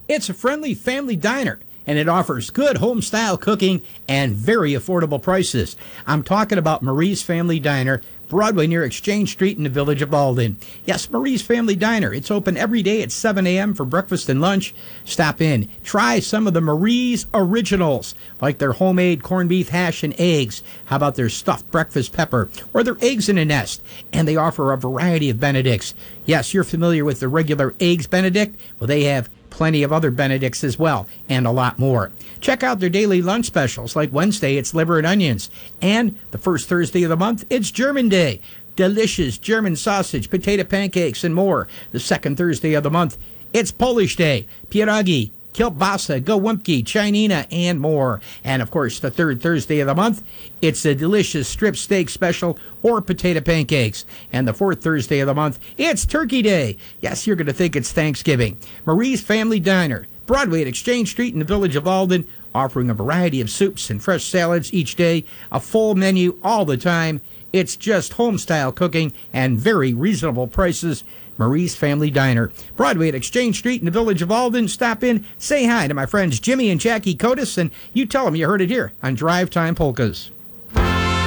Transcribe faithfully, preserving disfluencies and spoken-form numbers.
It's a friendly family diner, and it offers good home-style cooking and very affordable prices. I'm talking about Marie's Family Diner, Broadway near Exchange Street in the village of Alden. Yes, Marie's Family Diner. It's open every day at seven a.m. for breakfast and lunch. Stop in. Try some of the Marie's originals, like their homemade corned beef hash and eggs. How about their stuffed breakfast pepper or their eggs in a nest? And they offer a variety of Benedicts. Yes, you're familiar with the regular Eggs Benedict? Well, they have plenty of other Benedicts as well, and a lot more. Check out their daily lunch specials, like Wednesday, it's liver and onions. And the first Thursday of the month, it's German Day. Delicious German sausage, potato pancakes, and more. The second Thursday of the month, it's Polish Day. Pierogi, kielbasa, gołąbki, chinina, and more. And, of course, the third Thursday of the month, it's a delicious strip steak special or potato pancakes. And the fourth Thursday of the month, it's Turkey Day. Yes, you're going to think it's Thanksgiving. Marie's Family Diner, Broadway at Exchange Street in the village of Alden, offering a variety of soups and fresh salads each day, a full menu all the time. It's just home-style cooking and very reasonable prices. Marie's Family Diner, Broadway at Exchange Street in the village of Alden. Stop in, say hi to my friends Jimmy and Jackie Cotis, and you tell them you heard it here on Drive Time Polkas.